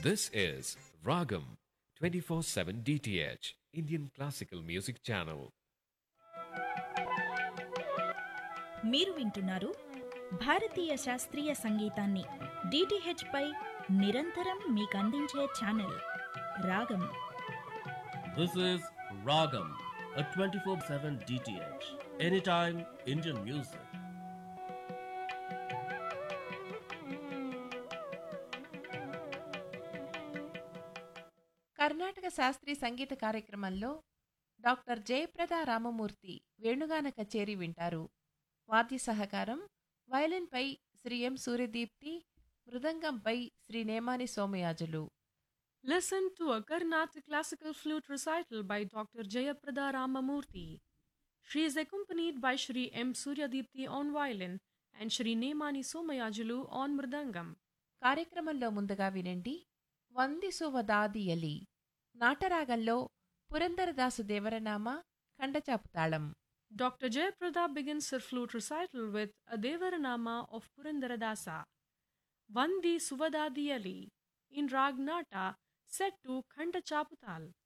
This is Ragam 24/7 DTH Indian Classical Music Channel. మీరు వింటున్నారు భారతీయ శాస్త్రీయ సంగీతాన్ని డిటిహెచ్ పై నిరంతరం మీకందించే ఛానల్ రాగం. This is Ragam, a 24/7 DTH. Anytime Indian music. Karnataka శాస్త్రీయ సంగీత కార్యక్రమంలో డాక్టర్ జయప్రద రామమూర్తి వేణుగాన కచేరీ వింటారు. వాద్య సహకారం వయలిన్పై శ్రీ ఎం Suryadeepti, మృదంగంపై Shri Nemani Somayajulu. Listen to a Carnatic classical flute recital by Dr. Jayaprada Ramamurthy. She is accompanied by Shri M. Suryadipti on violin and Shri Nemani Somayajulu on mridangam. కార్యక్రమంలో ముందుగా వినండి వంది సువదాదియలి, నాటరాగంలో పురందరదాసు దేవరనామ ఖండచాపు తాళం. Dr. Jayaprada begins her flute recital with a Devaranama of Purandaradasa, Vandi Suvadadiyali, in Rag Nata, set to Khanda Chaputal.